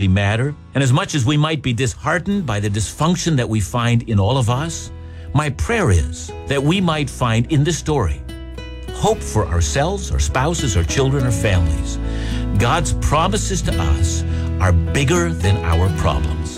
really matter, and as much as we might be disheartened by the dysfunction that we find in all of us, my prayer is that we might find in this story hope for ourselves, our spouses, our children, our families. God's promises to us are bigger than our problems.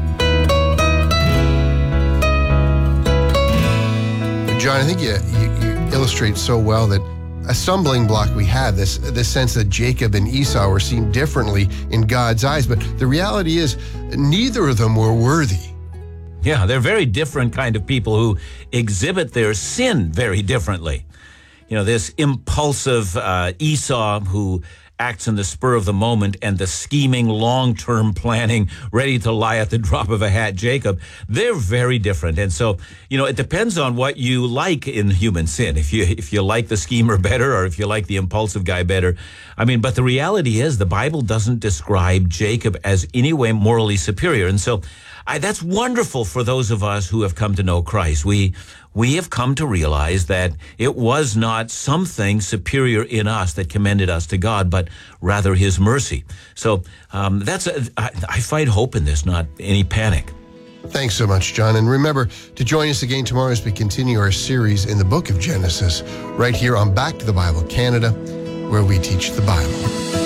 John, I think you illustrate so well that a stumbling block we have, this sense that Jacob and Esau were seen differently in God's eyes, but the reality is neither of them were worthy. Yeah, they're very different kind of people who exhibit their sin very differently. You know, this impulsive Esau who acts in the spur of the moment, and the scheming, long-term planning, ready to lie at the drop of a hat, Jacob, they're very different. And so, you know, it depends on what you like in human sin. If you like the schemer better, or if you like the impulsive guy better. I mean, but the reality is the Bible doesn't describe Jacob as any way morally superior. And so that's wonderful for those of us who have come to know Christ. We have come to realize that it was not something superior in us that commended us to God, but rather His mercy. So I find hope in this, not any panic. Thanks so much, John. And remember to join us again tomorrow as we continue our series in the book of Genesis, right here on Back to the Bible Canada, where we teach the Bible.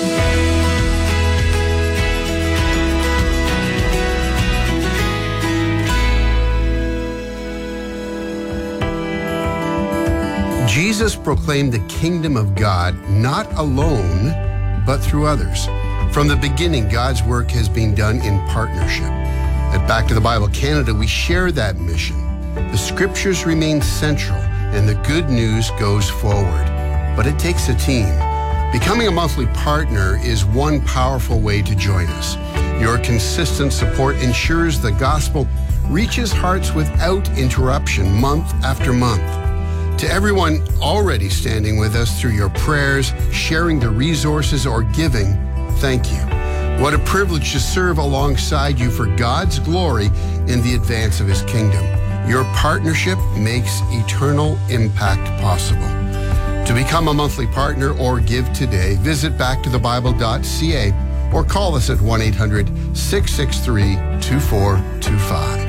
Jesus proclaimed the kingdom of God not alone, but through others. From the beginning, God's work has been done in partnership. At Back to the Bible Canada, we share that mission. The scriptures remain central, and the good news goes forward. But it takes a team. Becoming a monthly partner is one powerful way to join us. Your consistent support ensures the gospel reaches hearts without interruption month after month. To everyone already standing with us through your prayers, sharing the resources, or giving, thank you. What a privilege to serve alongside you for God's glory in the advance of His kingdom. Your partnership makes eternal impact possible. To become a monthly partner or give today, visit backtothebible.ca or call us at 1-800-663-2425.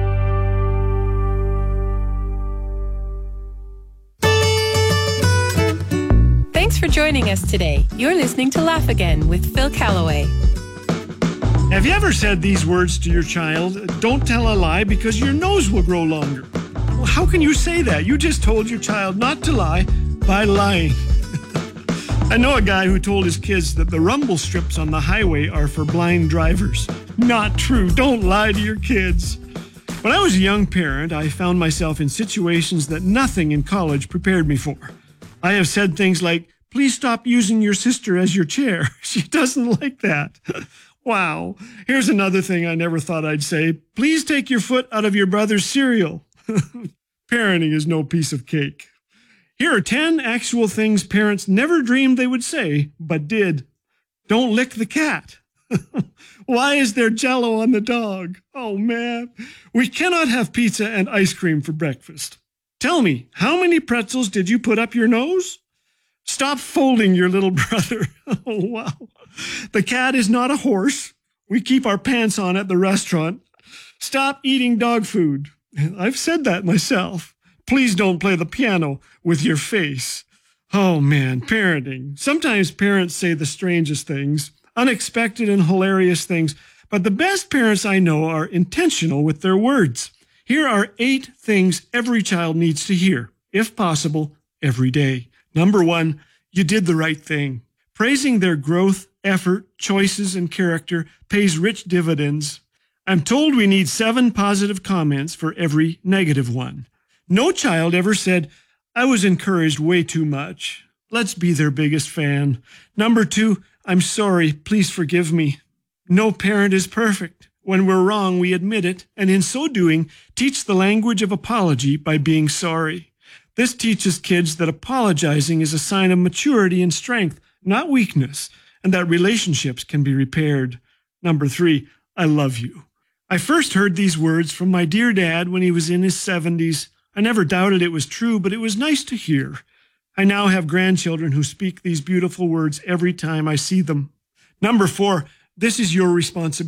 Thanks for joining us today. You're listening to Laugh Again with Phil Callaway. Have you ever said these words to your child? Don't tell a lie because your nose will grow longer. Well, how can you say that? You just told your child not to lie by lying. I know a guy who told his kids that the rumble strips on the highway are for blind drivers. Not true. Don't lie to your kids. When I was a young parent, I found myself in situations that nothing in college prepared me for. I have said things like, "Please stop using your sister as your chair. She doesn't like that." Wow. Here's another thing I never thought I'd say. "Please take your foot out of your brother's cereal." Parenting is no piece of cake. Here are 10 actual things parents never dreamed they would say, but did. Don't lick the cat. Why is there Jell-O on the dog? Oh, man. We cannot have pizza and ice cream for breakfast. Tell me, how many pretzels did you put up your nose? Stop folding your little brother. Oh, wow. The cat is not a horse. We keep our pants on at the restaurant. Stop eating dog food. I've said that myself. Please don't play the piano with your face. Oh, man, parenting. Sometimes parents say the strangest things, unexpected and hilarious things, but the best parents I know are intentional with their words. Here are 8 things every child needs to hear, if possible, every day. Number 1, you did the right thing. Praising their growth, effort, choices, and character pays rich dividends. I'm told we need 7 positive comments for every negative one. No child ever said, "I was encouraged way too much." Let's be their biggest fan. Number 2, "I'm sorry, please forgive me." No parent is perfect. When we're wrong, we admit it, and in so doing, teach the language of apology by being sorry. This teaches kids that apologizing is a sign of maturity and strength, not weakness, and that relationships can be repaired. Number 3, "I love you." I first heard these words from my dear dad when he was in his 70s. I never doubted it was true, but it was nice to hear. I now have grandchildren who speak these beautiful words every time I see them. Number 4, this is your responsibility.